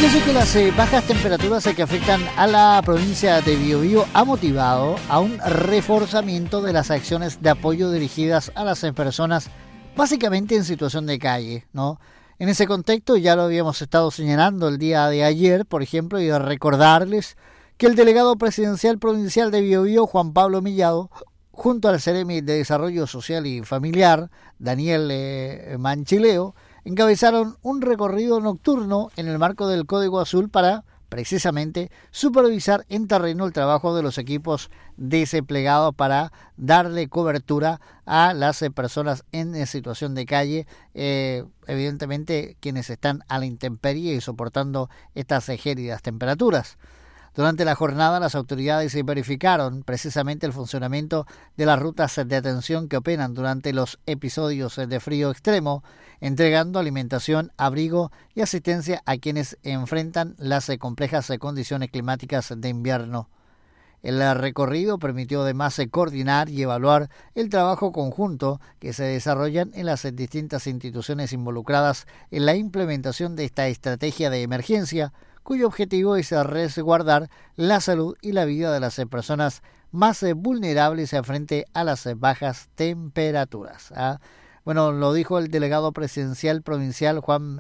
Fíjese que las bajas temperaturas que afectan a la provincia de Biobío ha motivado a un reforzamiento de las acciones de apoyo dirigidas a las personas básicamente en situación de calle, ¿no? En ese contexto ya lo habíamos estado señalando el día de ayer, por ejemplo, y recordarles que el delegado presidencial provincial de Biobío, Juan Pablo Mellado, junto al Seremi de Desarrollo Social y Familiar, Daniel Manchileo, encabezaron un recorrido nocturno en el marco del Código Azul para, precisamente, supervisar en terreno el trabajo de los equipos desplegados para darle cobertura a las personas en situación de calle, evidentemente quienes están a la intemperie y soportando estas gélidas temperaturas. Durante la jornada, las autoridades verificaron precisamente el funcionamiento de las rutas de atención que operan durante los episodios de frío extremo, entregando alimentación, abrigo y asistencia a quienes enfrentan las complejas condiciones climáticas de invierno. El recorrido permitió además coordinar y evaluar el trabajo conjunto que se desarrollan en las distintas instituciones involucradas en la implementación de esta estrategia de emergencia, cuyo objetivo es resguardar la salud y la vida de las personas más vulnerables frente a las bajas temperaturas. Bueno, lo dijo el delegado presidencial provincial Juan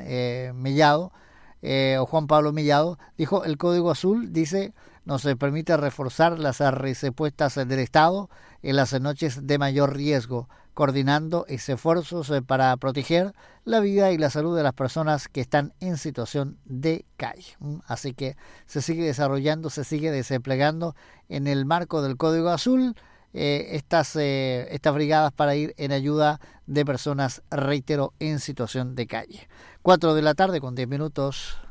Pablo Mellado, dijo: el Código Azul, dice, nos permite reforzar las respuestas del Estado en las noches de mayor riesgo, coordinando esfuerzos para proteger la vida y la salud de las personas que están en situación de calle. Así que se sigue desarrollando, se sigue desplegando en el marco del Código Azul estas brigadas para ir en ayuda de personas, reitero, en situación de calle. 4 de la tarde con 10 minutos.